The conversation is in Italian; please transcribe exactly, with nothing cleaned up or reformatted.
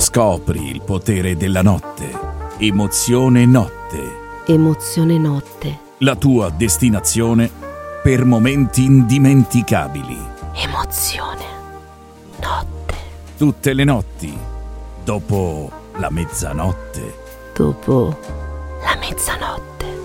Scopri il potere della notte. Emozione Notte. Emozione Notte. La tua destinazione per momenti indimenticabili. Emozione Notte. Tutte le notti, dopo la mezzanotte. Dopo la mezzanotte.